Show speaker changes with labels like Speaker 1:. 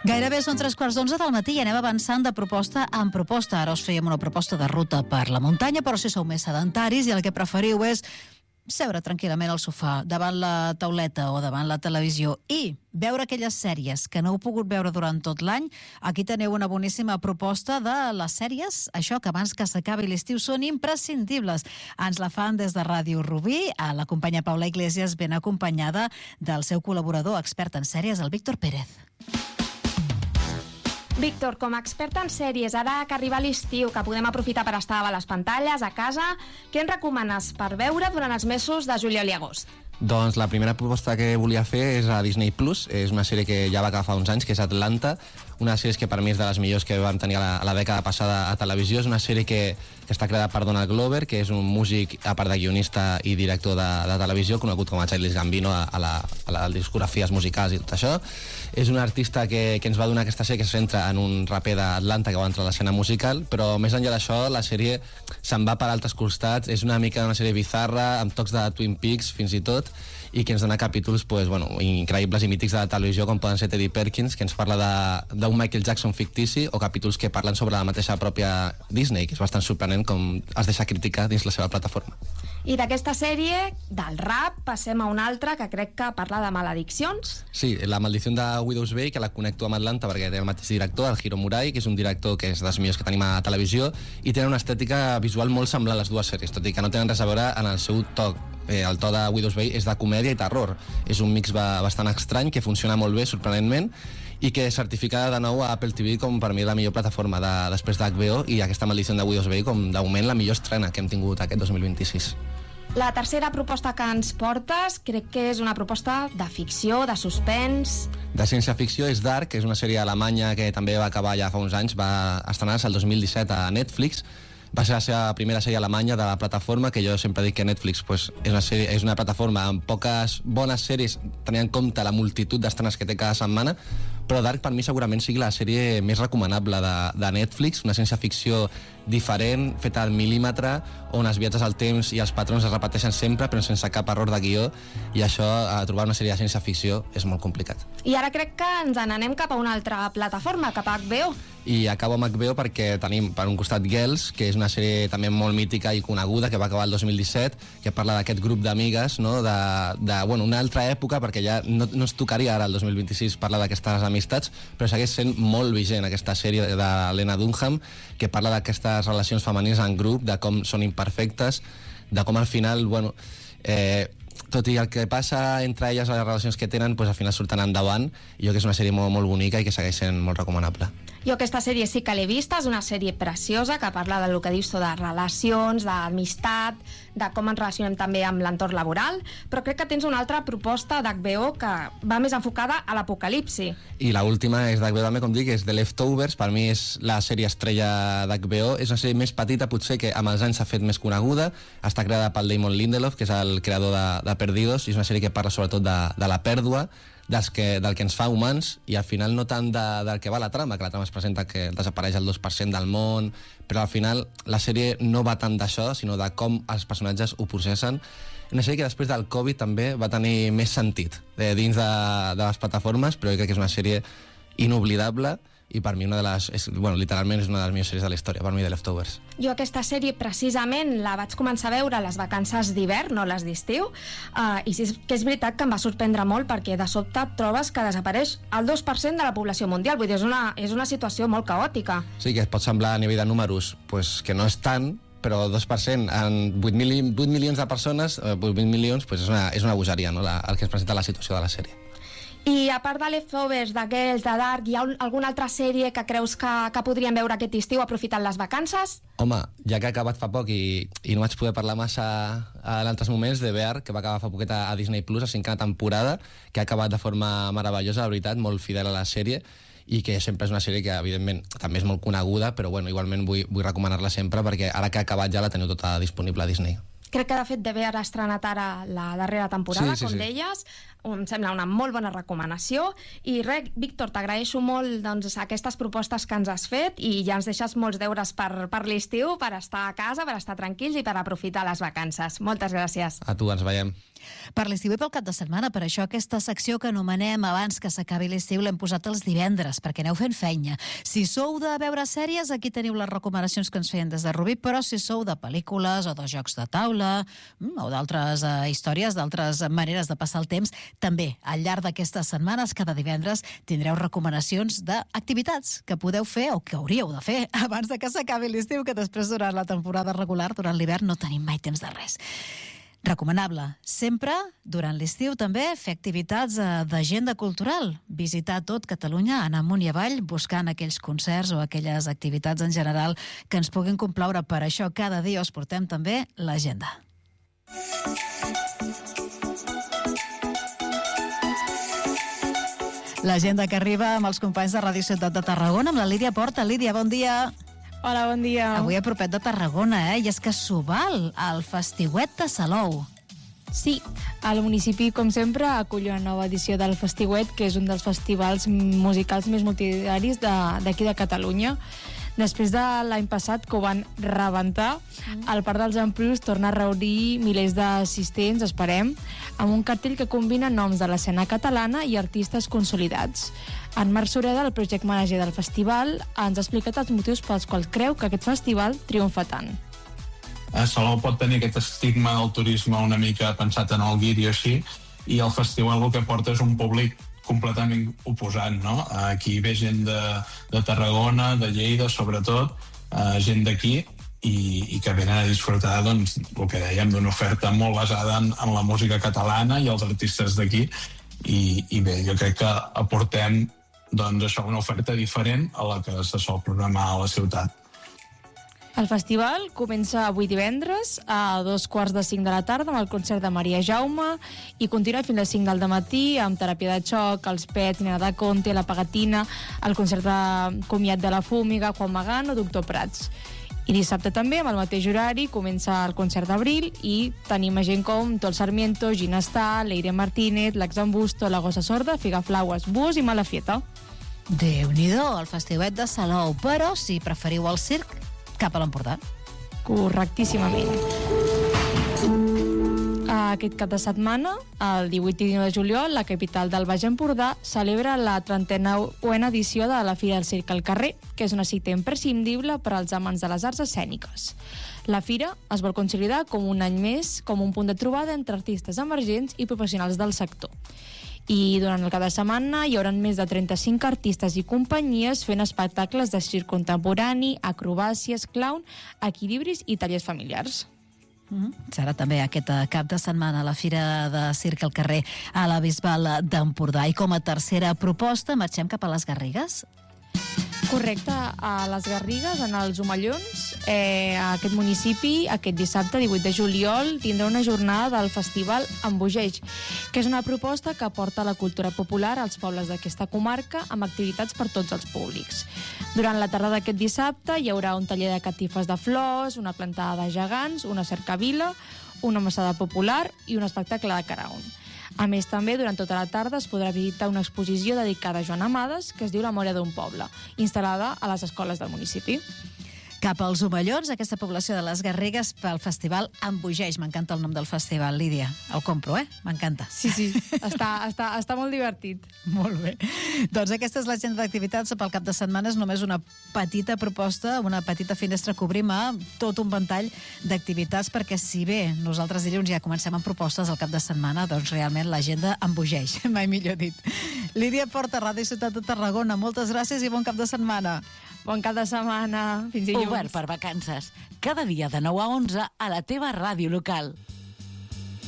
Speaker 1: Gairebé són 3:15 del matí i anem avançant de proposta en proposta. Ara us fèiem una proposta de ruta per la muntanya, però si sou més sedentaris i el que preferiu és seure tranquil·lament al sofà, davant la tauleta o davant la televisió i veure aquelles sèries que no heu pogut veure durant tot l'any, aquí teniu una boníssima proposta de les sèries, això que abans que s'acabi l'estiu són imprescindibles. Ens la fan des de Ràdio Rubí, a la companya Paula Iglesias, ben acompanyada del seu col·laborador expert en sèries, el Víctor Pérez.
Speaker 2: Víctor, com a expert en sèries, ara que arriba l'estiu, que podem aprofitar per estar a les pantalles, a casa, què ens recomanes per veure durant els mesos de juliol i agost?
Speaker 3: Doncs la primera proposta que volia fer és a Disney Plus. És una sèrie que ja va acabar fa uns anys, que és Atlanta, una sèrie que per mi és de les millors que vam tenir a la dècada passada a televisió. És una sèrie que està creada per Donald Glover, que és un músic, a part de guionista i director de televisió, conegut com a Childish Gambino a les discografies musicals i tot això. És un artista que ens va donar aquesta sèrie que se centra en un raper d'Atlanta que va entrar a l'escena musical, però més enllà d'això la sèrie se'n va per altres costats. És una mica una sèrie bizarra, amb tocs de Twin Peaks fins i tot, i que ens dona capítols increïbles i mítics de la televisió, com poden ser Teddy Perkins, que ens parla d'un Michael Jackson fictici, o capítols que parlen sobre la mateixa pròpia Disney, que és bastant sorprenent com es deixa criticar dins la seva plataforma.
Speaker 2: I d'aquesta sèrie, del rap, passem a una altra que crec que parla de malediccions.
Speaker 3: Sí, La maldició de Widow's Bay, que la connecto amb Atlanta perquè té el mateix director, el Hiro Murai, que és un director que és dels millors que tenim a televisió, i tenen una estètica visual molt semblant a les dues sèries, tot i que no tenen res a veure en el seu toc. El to de Widow's Bay és de comèdia i terror. És un mix bastant estrany que funciona molt bé, sorprenentment, i que certifica de nou a Apple TV com per mi la millor plataforma després d'HBO, i aquesta maldició de Widow's Bay com de moment la millor estrena que hem tingut aquest 2026.
Speaker 2: La tercera proposta que ens portes crec que és una proposta de ficció, de suspens.
Speaker 3: De ciència-ficció és Dark, que és una sèrie alemanya que també va acabar ja fa uns anys, va estrenar-se el 2017 a Netflix. Va ser la seva primera sèrie alemanya de la plataforma, que jo sempre dic que Netflix és una plataforma amb poques bones sèries, tenint en compte la multitud d'estrenes que té cada setmana, però Dark per mi segurament sigui la sèrie més recomanable de Netflix, una ciència-ficció diferent, feta al mil·límetre, on els viatges al temps i els patrons es repeteixen sempre, però sense cap error de guió, i això, a trobar una sèrie de ciència-ficció, és molt complicat.
Speaker 2: I ara crec que ens n'anem cap a una altra plataforma, cap a HBO.
Speaker 3: I acabo amb HBO perquè tenim per un costat Girls, que és una sèrie també molt mítica i coneguda, que va acabar el 2017, que parla d'aquest grup d'amigues, no? Una altra època, perquè ja no es tocaria ara el 2026 parlar d'aquestes amistats, però segueix sent molt vigent aquesta sèrie de Lena Dunham, que parla d'aquestes relacions femenines en grup, de com són imperfectes, de com al final, tot i el que passa entre elles, les relacions que tenen, al final surten endavant, i jo que és una sèrie molt, molt bonica i que segueix sent molt recomanable.
Speaker 2: Jo aquesta sèrie sí que l'he vista, és una sèrie preciosa que parla del que dius tu, de relacions, d'amistat, de com ens relacionem també amb l'entorn laboral, però crec que tens una altra proposta d'HBO que va més enfocada a l'apocalipsi.
Speaker 3: I l'última és d'HBO també, com dic, és The Leftovers. Per mi és la sèrie estrella d'HBO, és una sèrie més petita potser, que amb els anys s'ha fet més coneguda, està creada pel Damon Lindelof, que és el creador de Perdidos, i és una sèrie que parla sobretot de la pèrdua, del que ens fa humans, i al final no tant del que va la trama, que la trama es presenta que desapareix el 2% del món, però al final la sèrie no va tant d'això, sinó de com els personatges ho processen. Una sèrie que després del Covid també va tenir més sentit dins de les plataformes, però jo crec que és una sèrie inoblidable, i per mi literalment és una de les millors sèries de la història, per mi, The Leftovers.
Speaker 2: Jo aquesta sèrie precisament la vaig començar a veure a les vacances d'hivern, no les d'estiu, i sí que és veritat que em va sorprendre molt, perquè de sobte et trobes que desapareix el 2% de la població mundial, vull dir, és una situació molt caòtica.
Speaker 3: Sí, que et pot semblar a nivell de números que no és tant, però 2% en 8 milions de persones, 8 milions, és una bogeria, no? El que es presenta la situació de la sèrie.
Speaker 2: I a part de Leftovers, de Girls, de Dark, hi ha alguna altra sèrie que creus que podríem veure aquest estiu aprofitant les vacances?
Speaker 3: Home, ja que ha acabat fa poc i no vaig poder parlar massa en altres moments, de Bear, que va acabar fa poqueta a Disney Plus, a 5a temporada, que ha acabat de forma meravellosa, la veritat, molt fidel a la sèrie, i que sempre és una sèrie que, evidentment, també és molt coneguda, però igualment vull recomanar-la sempre, perquè ara que ha acabat ja la teniu tota disponible a Disney.
Speaker 2: Crec que, de fet, d'haver ara estrenat ara la darrera temporada,
Speaker 3: sí.
Speaker 2: deies. Em sembla una molt bona recomanació. I res, Víctor, t'agraeixo molt aquestes propostes que ens has fet, i ja ens deixes molts deures per l'estiu, per estar a casa, per estar tranquils i per aprofitar les vacances. Moltes gràcies.
Speaker 3: A tu, ens veiem.
Speaker 1: Per l'estiu i pel cap de setmana, per això aquesta secció que anomenem abans que s'acabi l'estiu l'hem posat els divendres, perquè aneu fent feina. Si sou de veure sèries, aquí teniu les recomanacions que ens feien des de Rubí, però si sou de pel·lícules o de jocs de taula o d'altres històries, d'altres maneres de passar el temps, també al llarg d'aquestes setmanes, cada divendres, tindreu recomanacions d'activitats que podeu fer o que hauríeu de fer abans de que s'acabi l'estiu, que després durant la temporada regular, durant l'hivern, no tenim mai temps de res. Recomanable. Sempre, durant l'estiu també, fer activitats d'agenda cultural. Visitar tot Catalunya, anar amunt i avall, buscant aquells concerts o aquelles activitats en general que ens puguin complaure. Per això cada dia us portem també l'agenda. L'agenda que arriba amb els companys de Ràdio Ciutat de Tarragona, amb la Lídia Porta. Lídia, bon dia.
Speaker 4: Hola, bon dia.
Speaker 1: Avui a propet de Tarragona, I és que s'ho val, el Festiuet de Salou.
Speaker 4: Sí, el municipi, com sempre, acull una nova edició del Festiuet, que és un dels festivals musicals més multitudinaris d'aquí de Catalunya. Després de l'any passat, que ho van rebentar, el Parc dels Emprius torna a reunir milers d'assistents, esperem, amb un cartell que combina noms de l'escena catalana i artistes consolidats. En Marc Sureda, el project manager del festival, ens ha explicat els motius pels quals creu que aquest festival triomfa tant.
Speaker 5: Salou pot tenir aquest estigma del turisme una mica pensat en el guiri o així, i el festival el que porta és un públic completament oposat, no? Aquí ve gent de Tarragona, de Lleida, sobretot, gent d'aquí, i que venen a disfrutar, doncs, el que dèiem, d'una oferta molt basada en la música catalana i els artistes d'aquí, i bé, jo crec que aportem doncs, això, una oferta diferent a la que se sol programar a la ciutat.
Speaker 4: El festival comença avui divendres a 4:45 de la tarda amb el concert de Maria Jaume i continua fins a les 5 del matí amb teràpia de xoc, els Pets, Nina de Conte, La Pagatina, el concert de comiat de la Fúmiga, Juan Magán o Doctor Prats. I dissabte també, amb el mateix horari, comença el concert d'Abril i tenim gent com Tol Sarmiento, Gina Stà, Leire Martínez, L'Axambusto, La Gossa Sorda, Figaflaues, Búhos i Malafieta.
Speaker 1: Déu-n'hi-do, el Festiuet de Salou. Però, si preferiu el circ, cap a l'Empordà.
Speaker 4: Correctíssimament. Aquest cap de setmana, el 18 i 19 de juliol, la capital del Baix Empordà celebra la 39a edició de la Fira del Circ al Carrer, que és una cita imprescindible per als amants de les arts escèniques. La fira es vol consolidar com un any més com un punt de trobada entre artistes emergents i professionals del sector. I durant el cap de setmana hi haurà més de 35 artistes i companyies fent espectacles de circ contemporani, acrobàcies, clown, equilibris i tallers familiars.
Speaker 1: Serà també aquest cap de setmana a la Fira de Circ al Carrer a la Bisbal d'Empordà. I com a tercera proposta, marxem cap a les Garrigues.
Speaker 4: Correcte, a les Garrigues, en els Omellons, aquest municipi, aquest dissabte, 18 de juliol, tindrà una jornada del Festival Embogeix, que és una proposta que aporta la cultura popular als pobles d'aquesta comarca amb activitats per tots els públics. Durant la tarda d'aquest dissabte hi haurà un taller de catifes de flors, una plantada de gegants, una cercavila, una massada popular i un espectacle de caraun. A més, també, durant tota la tarda es podrà visitar una exposició dedicada a Joan Amades, que es diu La Memòria d'un poble, instal·lada a les escoles del municipi.
Speaker 1: Cap als Omellons, aquesta població de les Garrigues, pel festival Embogeix. M'encanta el nom del festival, Lídia. El compro, M'encanta.
Speaker 4: Sí, està molt divertit.
Speaker 1: Molt bé. Doncs aquesta és l'agenda d'activitats pel cap de setmana. És només una petita proposta, una petita finestra que obrim a tot un ventall d'activitats, perquè si bé nosaltres dilluns ja comencem amb propostes al cap de setmana, doncs realment l'agenda embogeix, mai millor dit. Lídia Porta, Ràdio Ciutat de Tarragona, moltes gràcies i bon cap de setmana.
Speaker 4: Bon cap de setmana. Fins dilluns.
Speaker 6: Obert per vacances. Cada dia de 9 a 11 a la teva ràdio local.